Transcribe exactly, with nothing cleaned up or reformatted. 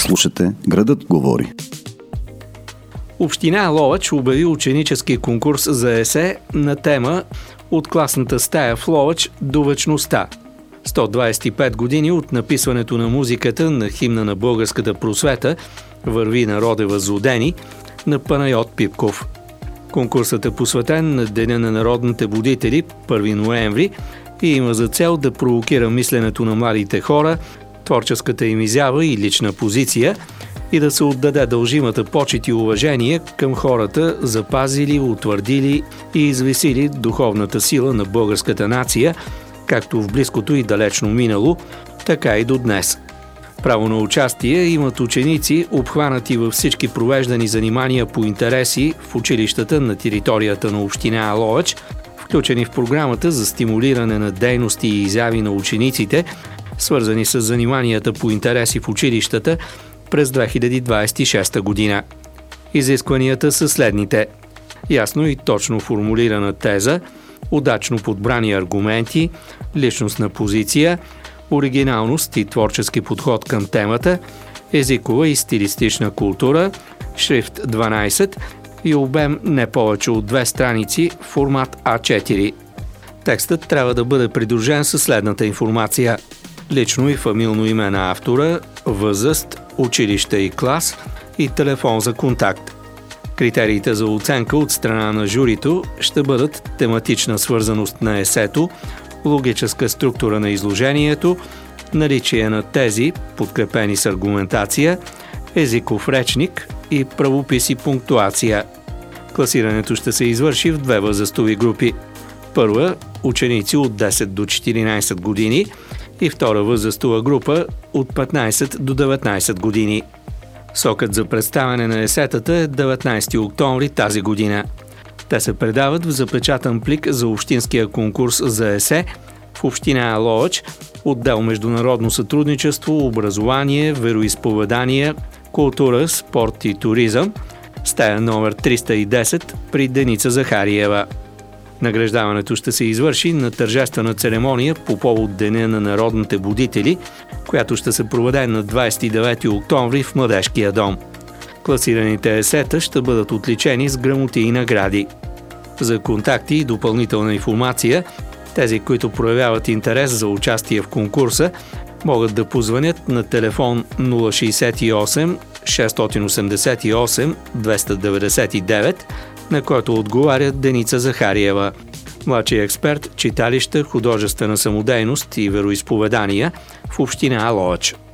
Слушате Градът говори. Община Ловеч обяви ученически конкурс за есе на тема "От класната стая в Ловеч до вечността". сто двадесет и пет години от написването на музиката на химна на българската просвета "Върви, народе, възродени" на Панайот Пипков. Конкурсът е посветен на Деня на народните будители, първи ноември, и има за цел да провокира мисленето на младите хора, творческата им изява и лична позиция и да се отдаде дължимата почит и уважение към хората, запазили, утвърдили и извисили духовната сила на българската нация, както в близкото и далечно минало, така и до днес. Право на участие имат ученици, обхванати във всички провеждани занимания по интереси в училищата на територията на община Ловеч, включени в програмата за стимулиране на дейности и изяви на учениците, свързани с заниманията по интереси в училищата през две хиляди двадесет и шеста година. Изискванията са следните: ясно и точно формулирана теза, удачно подбрани аргументи, личностна позиция, оригиналност и творчески подход към темата, езикова и стилистична култура, шрифт дванадесет и обем не повече от две страници, формат а четири. Текстът трябва да бъде придружен със следната информация: лично и фамилно име на автора, възраст, училище и клас и телефон за контакт. Критериите за оценка от страна на журито ще бъдат тематична свързаност на есето, логическа структура на изложението, наличие на тези, подкрепени с аргументация, езиков речник и правопис и пунктуация. Класирането ще се извърши в две възрастови групи. Първа – ученици от десет до четиринадесет години и втора възрастова група от петнадесет до деветнадесет години. Срокът за представяне на есетата е деветнадесети октомври тази година. Те се предават в запечатан плик за общинския конкурс за есе в община Ловеч, отдел "Международно сътрудничество, образование, вероизповедания, култура, спорт и туризъм", стая номер триста и десет при Деница Захариева. Награждаването ще се извърши на тържествена церемония по повод Деня на народните будители, която ще се проведе на двадесет и девети октомври в Младежкия дом. Класираните есета ще бъдат отличени с грамоти и награди. За контакти и допълнителна информация, тези, които проявяват интерес за участие в конкурса, могат да позвънят на телефон нула шестдесет и осем шестстотин осемдесет и осем двеста деветдесет и девет, на който отговаря Деница Захариева. Младши експерт, читалища, художествена самодейност и вероизповедания в община Ловеч.